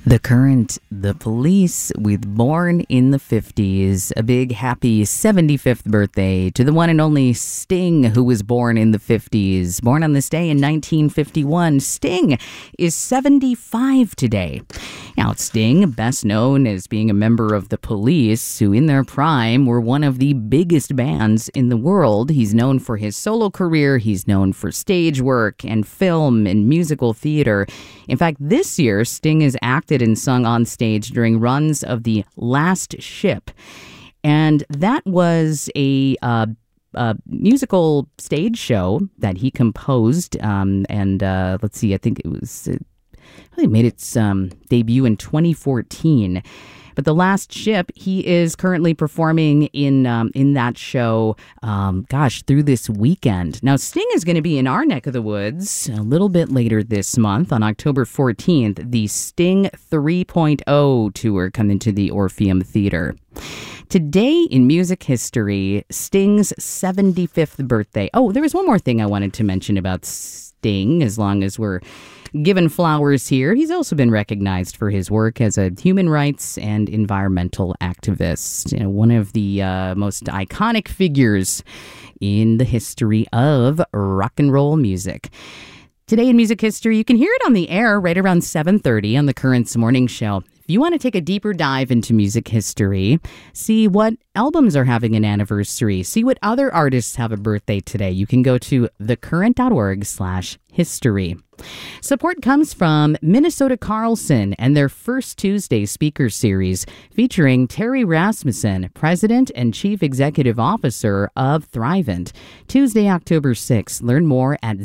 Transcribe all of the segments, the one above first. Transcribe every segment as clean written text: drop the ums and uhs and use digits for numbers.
The Current, The Police with Born in the 50s. A big happy 75th birthday to the one and only Sting, who was born in the 50s. Born on this day in 1951, Sting is 75 today. Now, Sting, best known as being a member of the Police, who in their prime were one of the biggest bands in the world. He's known for his solo career. He's known for stage work and film and musical theater. In fact, this year, Sting is active and sung on stage during runs of The Last Ship. And that was a musical stage show that he composed. Let's see, I think it was, really made its debut in 2014. But The Last Ship, he is currently performing in that show, through this weekend. Now, Sting is going to be in our neck of the woods a little bit later this month on October 14th. The Sting 3.0 tour coming to the Orpheum Theater. Today in music history, Sting's 75th birthday. Oh, there was one more thing I wanted to mention about Sting, as long as we're given flowers here. He's also been recognized for his work as a human rights and environmental activist. One of the most iconic figures in the history of rock and roll music. Today in music history, you can hear it on the air right around 7:30 on the Currents Morning Show. If you want to take a deeper dive into music history, see what albums are having an anniversary, see what other artists have a birthday today, you can go to thecurrent.org/history. Support comes from Minnesota Carlson and their First Tuesday speaker series featuring Terry Rasmussen, President and Chief Executive Officer of Thrivent. Tuesday, October 6th. Learn more at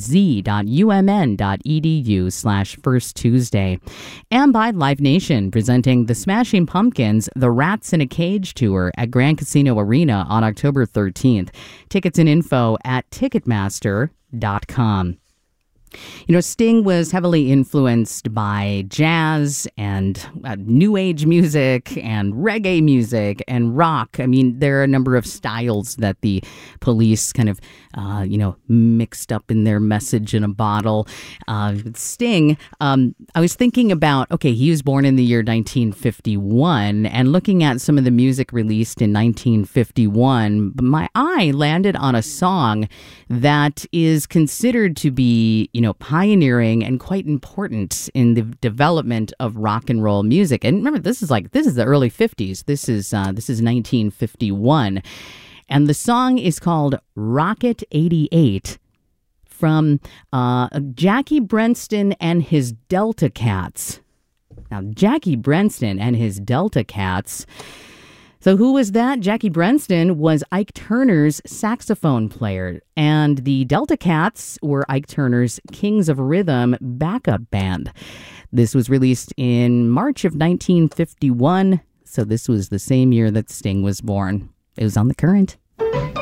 z.umn.edu/First And by Live Nation, presenting the Smashing Pumpkins' The Rats in a Cage tour at Grand Casino Arena on October 13th. Tickets and info at Ticketmaster.com. Sting was heavily influenced by jazz and new age music and reggae music and rock. I mean, there are a number of styles that the Police kind of, mixed up in their message in a bottle. Sting, I was thinking about, he was born in the year 1951, and looking at some of the music released in 1951, my eye landed on a song that is considered to be, pioneering and quite important in the development of rock and roll music. And remember, this is the early 50s. This is 1951. And the song is called Rocket 88 from Jackie Brenston and his Delta Cats. Now, Jackie Brenston and his Delta Cats. So who was that? Jackie Brenston was Ike Turner's saxophone player, and the Delta Cats were Ike Turner's Kings of Rhythm backup band. This was released in March of 1951, so this was the same year that Sting was born. It was on The Current.